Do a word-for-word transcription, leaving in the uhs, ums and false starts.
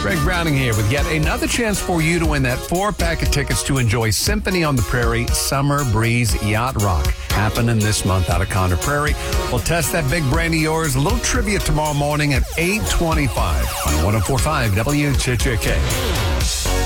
Greg Browning here with yet another chance for you to win that four-pack of tickets to enjoy Symphony on the Prairie Summer Breeze Yacht Rock. Happening this month out of Conner Prairie. We'll test that big brain of yours. A little trivia tomorrow morning at eight twenty-five on one oh four point five W Ch Ch K.